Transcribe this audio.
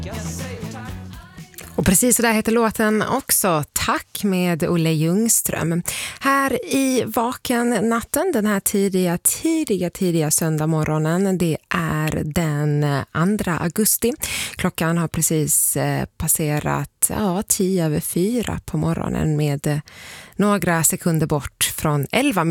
Och precis så där heter låten också, Tack med Olle Ljungström. Här i Vaken natten, den här tidiga söndag morgonen, det är den 2 augusti. Klockan har precis passerat 10:04 på morgonen med några sekunder bort från 11.